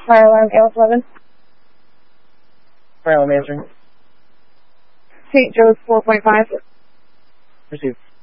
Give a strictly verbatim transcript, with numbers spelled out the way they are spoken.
Fire alarm, A L S eleven. Fire alarm answering. Saint Joe's four point five. Received.